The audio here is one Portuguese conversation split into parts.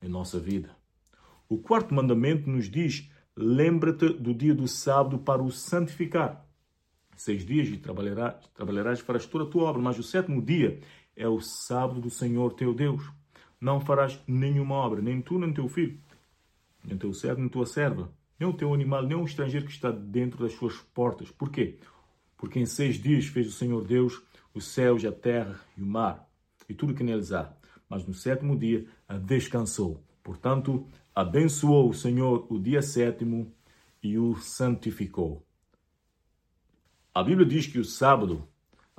em nossa vida. O quarto mandamento nos diz: lembra-te do dia do sábado para o santificar. 6 dias e trabalharás e farás toda a tua obra, mas o sétimo dia é o sábado do Senhor teu Deus. Não farás nenhuma obra, nem tu, nem teu filho, nem teu servo, nem tua serva, nem o teu animal, nem o estrangeiro que está dentro das suas portas. Por quê? Porque em 6 dias fez o Senhor Deus os céus, a terra e o mar, e tudo que neles há. Mas no sétimo dia descansou. Portanto, abençoou o Senhor o dia sétimo e o santificou. A Bíblia diz que o sábado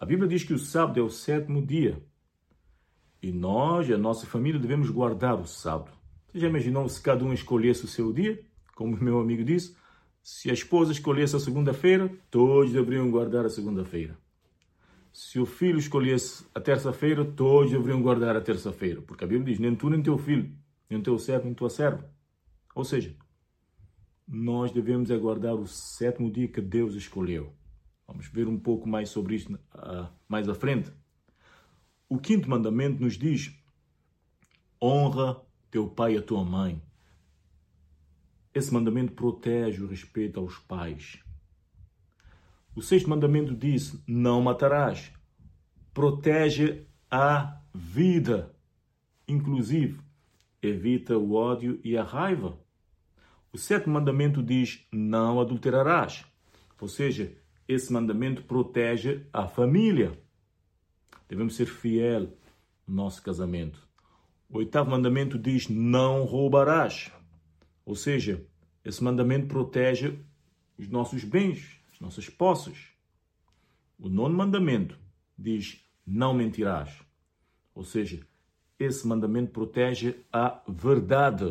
é o sétimo dia. E nós, a nossa família, devemos guardar o sábado. Você já imaginou se cada um escolhesse o seu dia? Como meu amigo disse, se a esposa escolhesse a segunda-feira, todos deveriam guardar a segunda-feira. Se o filho escolhesse a terça-feira, todos deveriam guardar a terça-feira. Porque a Bíblia diz, nem tu, nem teu filho, nem teu servo, nem tua serva. Ou seja, nós devemos aguardar o sétimo dia que Deus escolheu. Vamos ver um pouco mais sobre isto mais à frente. O quinto mandamento nos diz: honra teu pai e a tua mãe. Esse mandamento protege o respeito aos pais. O sexto mandamento diz: não matarás. Protege a vida. Inclusive, evita o ódio e a raiva. O sétimo mandamento diz: não adulterarás. Ou seja, esse mandamento protege a família. Devemos ser fiéis no nosso casamento. O oitavo mandamento diz: não roubarás. Ou seja, esse mandamento protege os nossos bens, as nossas posses. O nono mandamento diz: não mentirás. Ou seja, esse mandamento protege a verdade.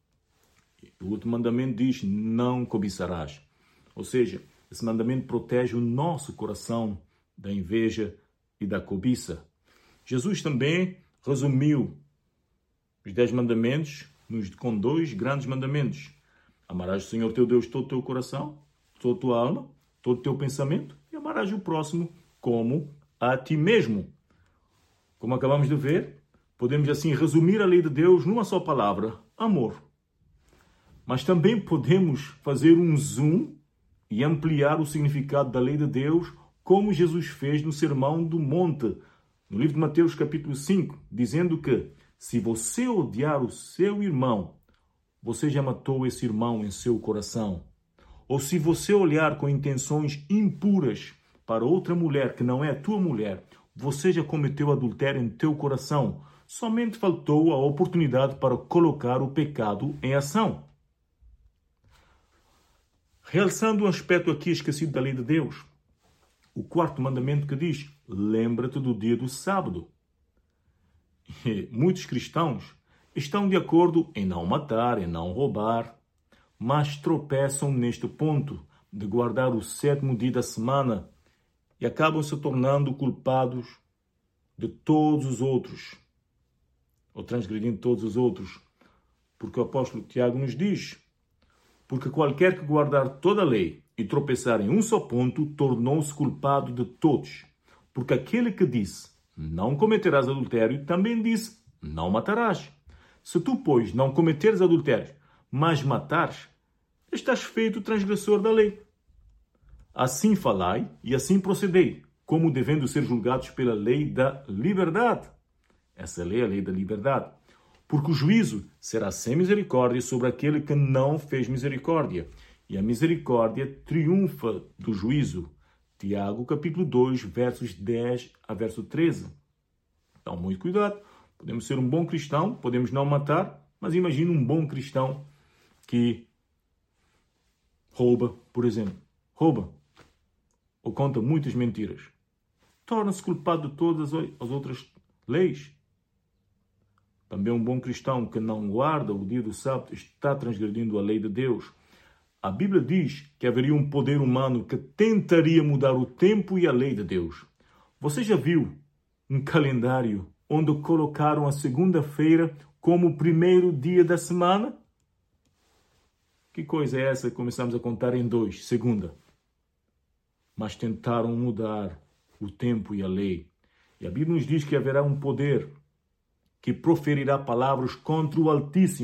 O último mandamento diz: não cobiçarás. Ou seja, esse mandamento protege o nosso coração da inveja e da cobiça. Jesus também resumiu os 10 mandamentos com 2 grandes mandamentos. Amarás o Senhor teu Deus todo o teu coração, toda a tua alma, todo o teu pensamento, e amarás o próximo como a ti mesmo. Como acabamos de ver, podemos assim resumir a lei de Deus numa só palavra: amor. Mas também podemos fazer um zoom e ampliar o significado da lei de Deus, como Jesus fez no Sermão do Monte, no livro de Mateus capítulo 5, dizendo que se você odiar o seu irmão, você já matou esse irmão em seu coração. Ou se você olhar com intenções impuras para outra mulher que não é a tua mulher, você já cometeu adultério em teu coração. Somente faltou a oportunidade para colocar o pecado em ação. Realçando um aspecto aqui esquecido da lei de Deus, o quarto mandamento que diz: lembra-te do dia do sábado. E muitos cristãos estão de acordo em não matar, em não roubar, mas tropeçam neste ponto de guardar o sétimo dia da semana e acabam se tornando culpados de todos os outros, ou transgredindo todos os outros, porque o apóstolo Tiago nos diz: porque qualquer que guardar toda a lei e tropeçar em um só ponto, tornou-se culpado de todos. Porque aquele que disse: não cometerás adultério, também disse: não matarás. Se tu, pois, não cometeres adultério, mas matares, estás feito transgressor da lei. Assim falai e assim procedei, como devendo ser julgados pela lei da liberdade. Essa lei é a lei da liberdade. Porque o juízo será sem misericórdia sobre aquele que não fez misericórdia. E a misericórdia triunfa do juízo. Tiago, capítulo 2, versos 10 a verso 13. Então, muito cuidado. Podemos ser um bom cristão, podemos não matar, mas imagine um bom cristão que rouba, por exemplo. Rouba ou conta muitas mentiras. Torna-se culpado de todas as outras leis. Também um bom cristão que não guarda o dia do sábado está transgredindo a lei de Deus. A Bíblia diz que haveria um poder humano que tentaria mudar o tempo e a lei de Deus. Você já viu um calendário onde colocaram a segunda-feira como o primeiro dia da semana? Que coisa é essa? Começamos a contar em 2, segunda. Mas tentaram mudar o tempo e a lei. E a Bíblia nos diz que haverá um poder que proferirá palavras contra o Altíssimo.